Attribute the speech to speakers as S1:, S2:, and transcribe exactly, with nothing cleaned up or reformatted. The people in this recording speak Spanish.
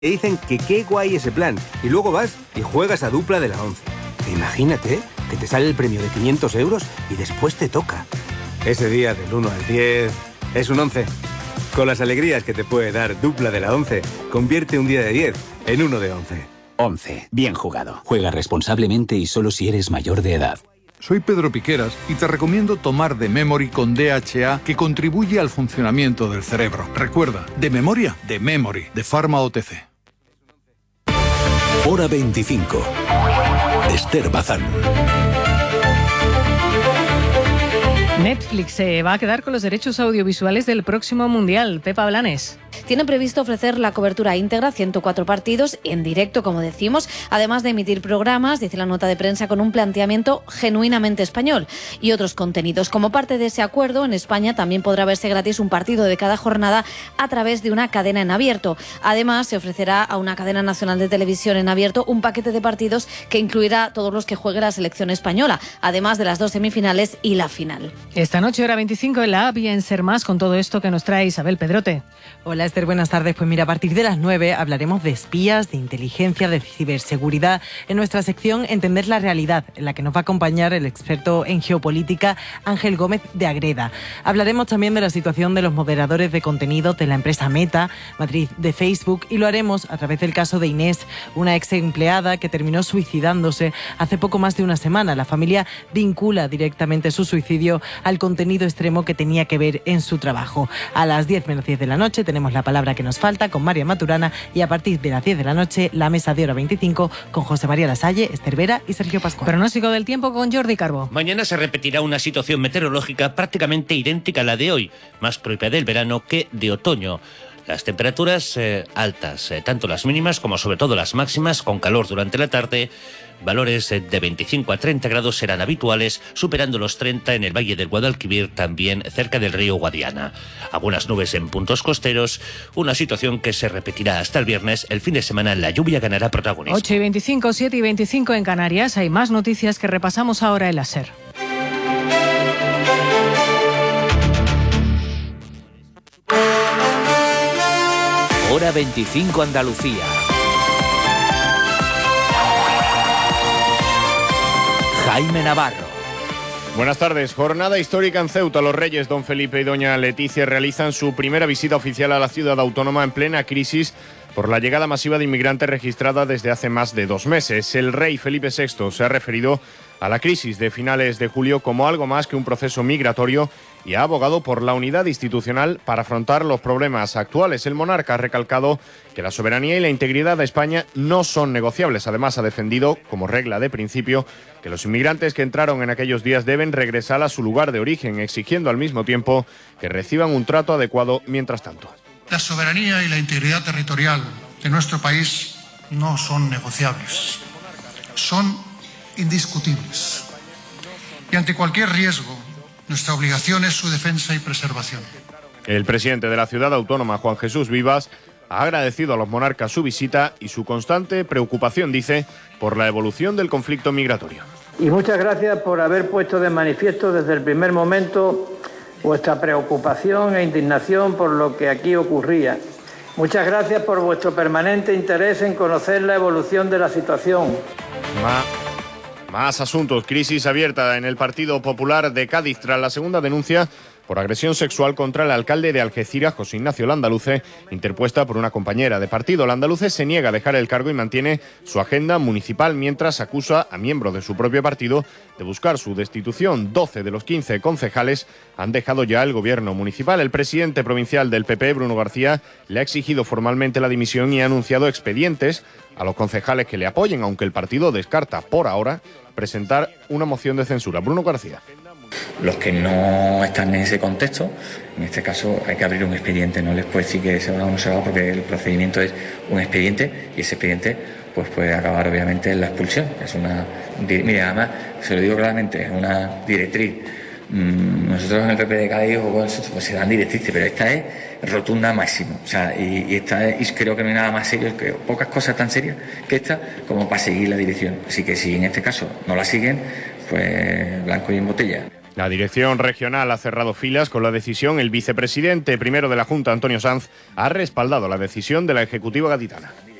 S1: Te dicen que qué guay ese plan y luego vas y juegas a dupla de la once. Imagínate que te sale el premio de quinientos euros y después te toca. Ese día del uno al diez es un once. Con las alegrías que te puede dar dupla de la once, convierte un día de diez en uno de once.
S2: once. Bien jugado. Juega responsablemente y solo si eres mayor de edad.
S3: Soy Pedro Piqueras y te recomiendo tomar de Memory con D H A, que contribuye al funcionamiento del cerebro. Recuerda, de memoria, de Memory, de Pharma O T C.
S4: Hora veinticinco. Esther Bazán.
S5: Netflix se va a quedar con los derechos audiovisuales del próximo Mundial. Pepa Blanes.
S6: Tienen previsto ofrecer la cobertura íntegra, ciento cuatro partidos, en directo, como decimos, además de emitir programas, dice la nota de prensa, con un planteamiento genuinamente español y otros contenidos. Como parte de ese acuerdo, en España también podrá verse gratis un partido de cada jornada a través de una cadena en abierto. Además, se ofrecerá a una cadena nacional de televisión en abierto un paquete de partidos que incluirá todos los que juegue la selección española, además de las dos semifinales y la final.
S5: Esta noche, hora veinticinco, en la A B I, en Ser Más, con todo esto que nos trae Isabel Pedrote.
S7: Hola Esther, buenas tardes. Pues mira, a partir de las nueve hablaremos de espías, de inteligencia, de ciberseguridad. En nuestra sección Entender la Realidad, en la que nos va a acompañar el experto en geopolítica Ángel Gómez de Agreda. Hablaremos también de la situación de los moderadores de contenido de la empresa Meta, matriz de Facebook, y lo haremos a través del caso de Inés, una ex empleada que terminó suicidándose hace poco más de una semana. La familia vincula directamente su suicidio al contenido extremo que tenía que ver en su trabajo. A las diez menos diez de la noche tenemos La Palabra que nos falta con María Maturana, y a partir de las diez de la noche la mesa de Hora veinticinco con José María Lasalle, Esther Vera y Sergio Pascual.
S5: Pronóstico del tiempo con Jordi Carbo.
S8: Mañana se repetirá una situación meteorológica prácticamente idéntica a la de hoy, más propia del verano que de otoño. Las temperaturas eh, altas, eh, tanto las mínimas como sobre todo las máximas, con calor durante la tarde. Valores de veinticinco a treinta grados serán habituales, superando los treinta en el Valle del Guadalquivir, también cerca del río Guadiana. Algunas nubes en puntos costeros, una situación que se repetirá hasta el viernes. El fin de semana la lluvia ganará protagonismo.
S5: ocho y veinticinco, siete y veinticinco en Canarias. Hay más noticias que repasamos ahora en la SER.
S2: Hora veinticinco Andalucía. Jaime Navarro.
S9: Buenas tardes. Jornada histórica en Ceuta. Los reyes don Felipe y doña Leticia realizan su primera visita oficial a la ciudad autónoma en plena crisis por la llegada masiva de inmigrantes registrada desde hace más de dos meses. El rey Felipe sexto se ha referido a la crisis de finales de julio como algo más que un proceso migratorio y ha abogado por la unidad institucional para afrontar los problemas actuales. El monarca ha recalcado que la soberanía y la integridad de España no son negociables. Además, ha defendido, como regla de principio, que los inmigrantes que entraron en aquellos días deben regresar a su lugar de origen, exigiendo al mismo tiempo que reciban un trato adecuado mientras tanto.
S10: La soberanía y la integridad territorial de nuestro país no son negociables, son indiscutibles. Y ante cualquier riesgo, nuestra obligación es su defensa y preservación.
S9: El presidente de la ciudad autónoma, Juan Jesús Vivas, ha agradecido a los monarcas su visita y su constante preocupación, dice, por la evolución del conflicto migratorio.
S11: Y muchas gracias por haber puesto de manifiesto desde el primer momento vuestra preocupación e indignación por lo que aquí ocurría. Muchas gracias por vuestro permanente interés en conocer la evolución de la situación.
S9: Ma Más asuntos. Crisis abierta en el Partido Popular de Cádiz tras la segunda denuncia por agresión sexual contra el alcalde de Algeciras, José Ignacio Landaluce, interpuesta por una compañera de partido. Landaluce se niega a dejar el cargo y mantiene su agenda municipal, mientras acusa a miembros de su propio partido de buscar su destitución. doce de los quince concejales han dejado ya el gobierno municipal. El presidente provincial del P P, Bruno García, le ha exigido formalmente la dimisión y ha anunciado expedientes a los concejales que le apoyen, aunque el partido descarta por ahora presentar una moción de censura. Bruno García.
S12: Los que no están en ese contexto, en este caso hay que abrir un expediente, no les puede decir que se va o no se va, porque el procedimiento es un expediente y ese expediente pues puede acabar obviamente en la expulsión. Es una, mira, además se lo digo claramente, es una directriz. Nosotros en el P P de Cádiz pues, se dan directrices, pero esta es rotunda máximo. O sea, y, y esta es, y creo que no hay nada más serio, que pocas cosas tan serias que esta como para seguir la dirección. Así que si en este caso no la siguen, pues blanco y en botella.
S9: La dirección regional ha cerrado filas con la decisión. El vicepresidente primero de la Junta, Antonio Sanz, ha respaldado la decisión de la Ejecutiva gaditana.